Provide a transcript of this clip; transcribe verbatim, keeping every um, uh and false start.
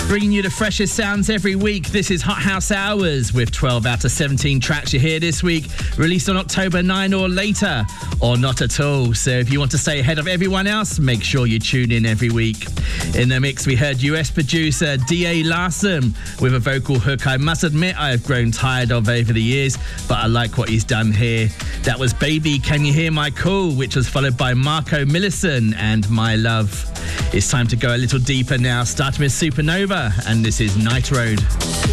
Bringing you the freshest sounds every week. This is Hot House Hours with twelve out of seventeen tracks you hear this week, released on October ninth or later, or not at all. So if you want to stay ahead of everyone else, make sure you tune in every week. In the mix, we heard U S producer D A Larson with a vocal hook I must admit I have grown tired of over the years, but I like what he's done here. That was Baby, Can You Hear My Call, which was followed by Marco Millison and My Love. It's time to go a little deeper now, starting with Supernova, and this is Night Road.